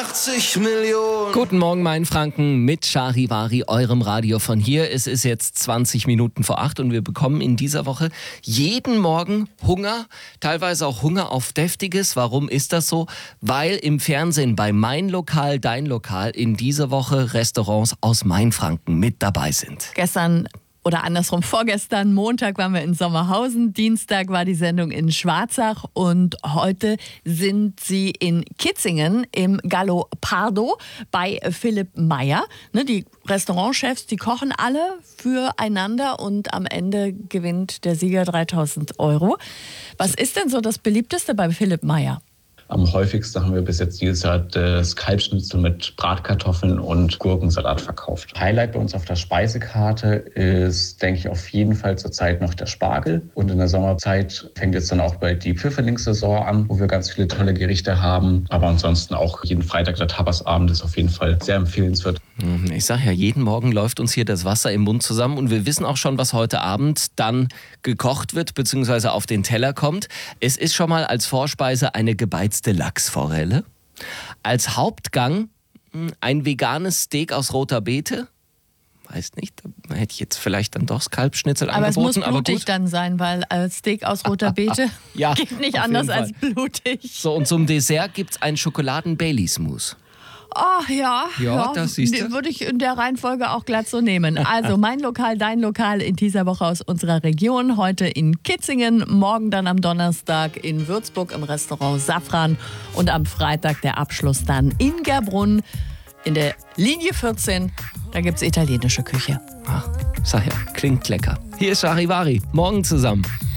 80 Millionen. Guten Morgen, mein Franken, mit Charivari, eurem Radio von hier. Es ist jetzt 20 Minuten vor 8 und wir bekommen in dieser Woche jeden Morgen Hunger, teilweise auch Hunger auf Deftiges. Warum ist das so? Weil im Fernsehen bei Mein Lokal, Dein Lokal in dieser Woche Restaurants aus Mainfranken mit dabei sind. Gestern oder andersrum, vorgestern, Montag waren wir in Sommerhausen, Dienstag war die Sendung in Schwarzach und heute sind sie in Kitzingen im Gallo Pardo bei Philipp Meyer. Die Restaurantchefs, die kochen alle füreinander und am Ende gewinnt der Sieger 3.000 €. Was ist denn so das Beliebteste bei Philipp Meyer? Am häufigsten haben wir bis jetzt dieses Jahr das Kalbsschnitzel mit Bratkartoffeln und Gurkensalat verkauft. Highlight bei uns auf der Speisekarte ist, denke ich, auf jeden Fall zurzeit noch der Spargel. Und in der Sommerzeit fängt jetzt dann auch bald die Pfifferlingssaison an, wo wir ganz viele tolle Gerichte haben. Aber ansonsten auch jeden Freitag der Tapasabend ist auf jeden Fall sehr empfehlenswert. Ich sage ja, jeden Morgen läuft uns hier das Wasser im Mund zusammen und wir wissen auch schon, was heute Abend dann gekocht wird bzw. auf den Teller kommt. Es ist schon mal als Vorspeise eine gebeizte Lachsforelle. Als Hauptgang ein veganes Steak aus roter Beete. Weiß nicht, da hätte ich jetzt vielleicht dann doch das Kalbsschnitzel angeboten. Aber es muss blutig dann sein, weil Steak aus roter Beete ja, geht nicht anders als blutig. So, und zum Dessert gibt es ein Schokoladen-Baileys-Mousse. Oh ja, das siehst du. Würde ich in der Reihenfolge auch glatt so nehmen. Also Mein Lokal, Dein Lokal in dieser Woche aus unserer Region. Heute in Kitzingen, morgen dann am Donnerstag in Würzburg im Restaurant Safran und am Freitag der Abschluss dann in Gerbrunn in der Linie 14. Da gibt es italienische Küche. Ach, sag ja, klingt lecker. Hier ist Charivari. Morgen zusammen.